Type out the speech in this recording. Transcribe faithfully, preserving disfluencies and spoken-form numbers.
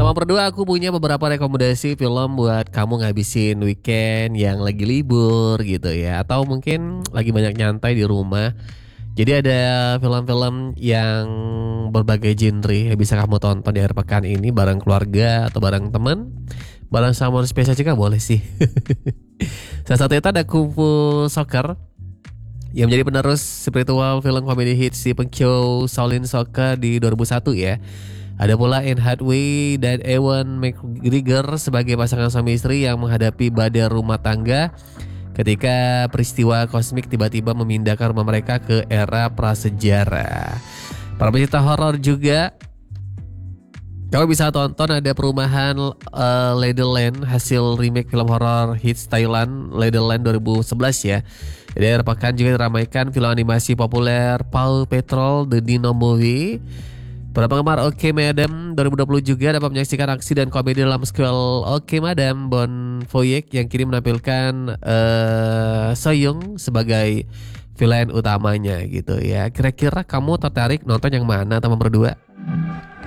Teman berdua, aku punya beberapa rekomendasi film buat kamu ngabisin weekend yang lagi libur gitu ya, atau mungkin lagi banyak nyantai di rumah. Jadi ada film-film yang berbagai genre yang bisa kamu tonton di akhir pekan ini bareng keluarga atau bareng teman, bareng sama spesial juga boleh sih. Salah satu itu ada Kung Fu Soccer yang menjadi penerus spiritual film komedi hits si Pengkyo Shaolin Soccer di dua ribu satu ya. Ada pula Anne Hathaway dan Ewan McGregor sebagai pasangan suami istri yang menghadapi badai rumah tangga ketika peristiwa kosmik tiba-tiba memindahkan rumah mereka ke era prasejarah. Para pecinta horor juga, kamu bisa tonton ada Perumahan uh, Ladyland, hasil remake film horor hits Thailand Ladyland dua ribu sebelas ya. Jadi akhir pekan juga diramaikan film animasi populer Paw Patrol The Dino Movie. Para penggemar Oke Madam dua ribu dua puluh juga dapat menyaksikan aksi dan komedi dalam sequel Oke Madam Bon Voyage yang kini menampilkan uh, Soyoung sebagai villain utamanya gitu ya. Kira-kira kamu tertarik nonton yang mana teman berdua?